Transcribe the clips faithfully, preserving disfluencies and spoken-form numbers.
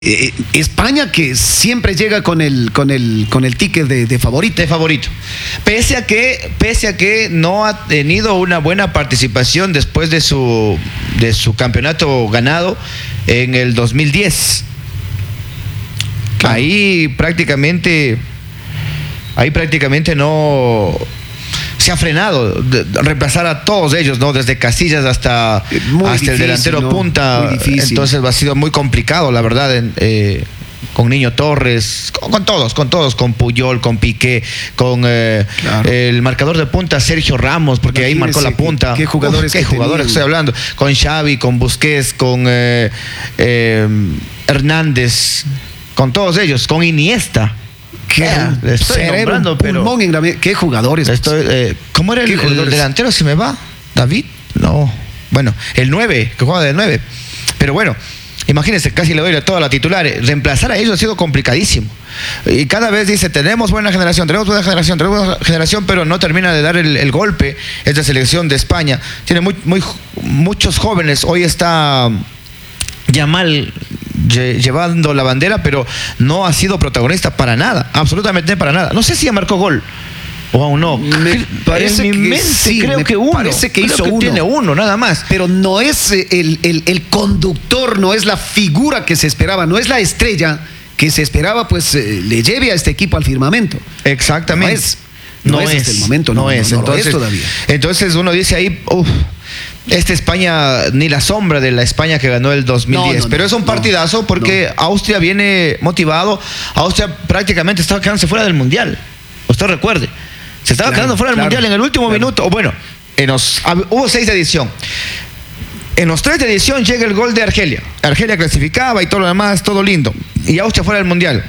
Eh, España que siempre llega con el con el con el ticket de, de favorito. De favorito. Pese a que pese a que no ha tenido una buena participación después de su de su campeonato ganado en el dos mil diez. Claro. Ahí prácticamente ahí prácticamente no se ha frenado, de, de reemplazar a todos ellos, ¿no? Desde Casillas hasta, muy hasta difícil, el delantero ¿no? punta. Muy difícil. Entonces ha sido muy complicado, la verdad, en, eh, con Niño Torres, con, con todos, con todos, con Puyol, con Piqué, con eh, claro. el marcador de punta Sergio Ramos, porque ahí marcó la punta. ¿Qué, qué jugadores? Uf, ¿Qué jugadores estoy hablando? Con Xavi, con Busquets, con eh, eh, Hernández, con todos ellos, con Iniesta. ¿Qué? Yeah, estoy nombrando, pero en ¿qué jugadores? Estoy, eh, ¿Cómo era el, el delantero? Si me va, David, no. Bueno, el nueve, que juega de nueve. Pero bueno, imagínense, casi le doy a toda la titular. Reemplazar a ellos ha sido complicadísimo. Y cada vez dice, tenemos buena generación, tenemos buena generación, tenemos buena generación, pero no termina de dar el, el golpe. Esta selección de España tiene muy, muy, muchos jóvenes. Hoy está Yamal llevando la bandera, pero no ha sido protagonista para nada, absolutamente para nada. No sé si ya marcó gol o aún no. Me parece en mi que mente sí, creo me que uno. Parece que creo hizo que uno. Tiene uno, nada más. Pero no es el, el, el conductor, no es la figura que se esperaba, no es la estrella que se esperaba, pues eh, le lleve a este equipo al firmamento. Exactamente. No es, no, no es, es hasta el momento, no, no es. No, no, entonces, no es todavía. Entonces uno dice ahí, uff. Esta España, ni la sombra de la España que ganó el dos mil diez, no, no, pero es un partidazo no, porque no. Austria viene motivado. Austria prácticamente estaba quedándose fuera del Mundial. Usted recuerde, se estaba claro, quedando fuera claro, del Mundial en el último claro. minuto. O bueno, en los, hubo seis de edición. En los tres de edición llega el gol de Argelia. Argelia clasificaba y todo lo demás, todo lindo. Y Austria fuera del Mundial.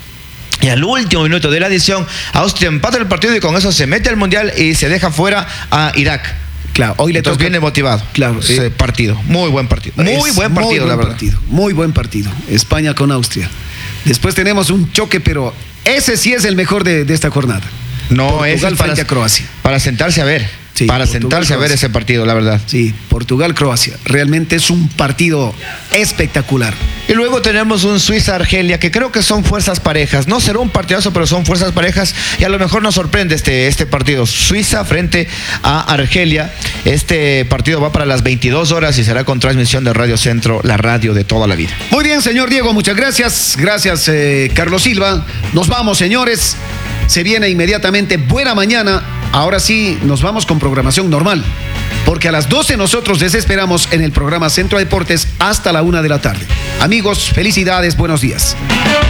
Y al último minuto de la edición, Austria empata el partido y con eso se mete al Mundial y se deja fuera a Irak. Claro, hoy le Entonces toca, viene motivado. Claro, ese sí. partido. Muy buen partido. Muy es buen partido, muy buen la verdad. Partido, muy buen partido. España con Austria. Después tenemos un choque, pero ese sí es el mejor de, de esta jornada. No, es para, frente a Croacia. Para sentarse a ver. Sí, para Portugal, sentarse Croacia. a ver ese partido, la verdad. Sí, Portugal-Croacia. Realmente es un partido espectacular. Y luego tenemos un Suiza-Argelia, que creo que son fuerzas parejas. No será un partidazo, pero son fuerzas parejas. Y a lo mejor nos sorprende este, este partido. Suiza frente a Argelia. Este partido va para las veintidós horas y será con transmisión de Radio Centro, la radio de toda la vida. Muy bien, señor Diego, muchas gracias. Gracias, eh, Carlos Silva. Nos vamos, señores. Se viene inmediatamente buena mañana. Ahora sí, nos vamos con programación normal, porque a las doce nosotros les esperamos en el programa Centro Deportes hasta la una de la tarde. Amigos, felicidades, buenos días.